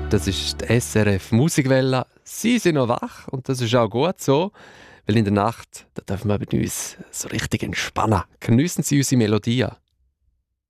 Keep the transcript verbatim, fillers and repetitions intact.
Das ist die S R F Musikwelle. Sie sind noch wach und das ist auch gut so, weil in der Nacht da dürfen wir mit uns so richtig entspannen. Geniessen Sie unsere Melodien.